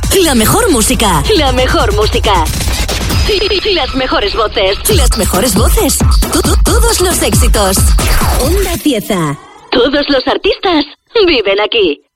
La mejor música. La mejor música. Las mejores voces. Las mejores voces. Todos los éxitos. Onda Cieza. Todos los artistas viven aquí.